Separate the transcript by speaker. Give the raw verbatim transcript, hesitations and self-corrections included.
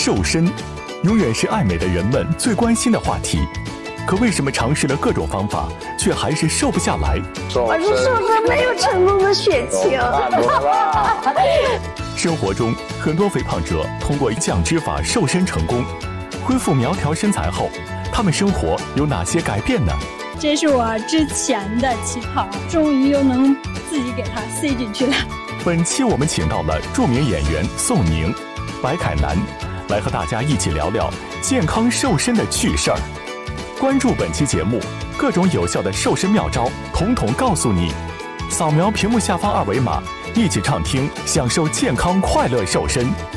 Speaker 1: 瘦身，永远是爱美的人们最关心的话题。可为什么尝试了各种方法，却还是瘦不下来？
Speaker 2: 我是瘦身没有成功的血清。
Speaker 1: 生活中，很多肥胖者通过降脂法瘦身成功，恢复苗条身材后，他们生活有哪些改变呢？
Speaker 3: 这是我之前的旗袍，终于又能自己给它塞进去了。
Speaker 1: 本期我们请到了著名演员宋宁、白凯南，来和大家一起聊聊健康瘦身的趣事儿。关注本期节目，各种有效的瘦身妙招，统统告诉你。扫描屏幕下方二维码，一起畅听，享受健康快乐瘦身。